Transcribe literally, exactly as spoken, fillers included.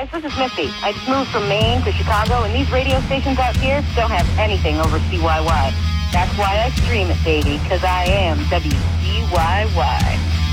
guys, this is Missy. I just moved from Maine to Chicago, and these radio stations out here don't have anything over C Y Y. That's why I stream it, baby, because I am W C Y Y.